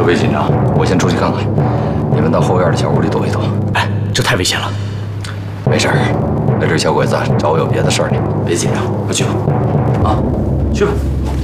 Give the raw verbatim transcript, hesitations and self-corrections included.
别紧张，我先出去看看。你们到后院的小屋里躲一躲。 哎，这太危险了。 没事儿，那只小鬼子找我有别的事儿呢，别紧张，快去吧。啊，去吧。